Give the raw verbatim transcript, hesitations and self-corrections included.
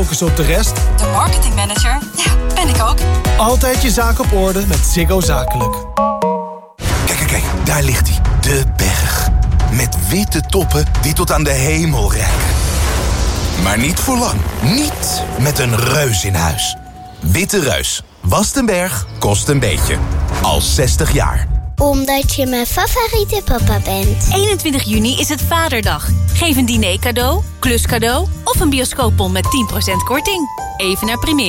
Focus op de rest? De marketingmanager? Ja, ben ik ook. Altijd je zaak op orde met Ziggo Zakelijk. Kijk, kijk, kijk. Daar ligt hij. De berg. Met witte toppen die tot aan de hemel reiken. Maar niet voor lang. Niet met een reus in huis. Witte Reus. Wast een berg, kost een beetje. Al zestig jaar. Omdat je mijn favoriete papa bent. eenentwintig juni is het Vaderdag. Geef een diner cadeau, klus cadeau of een bioscoopbon met tien procent korting. Even naar Primera.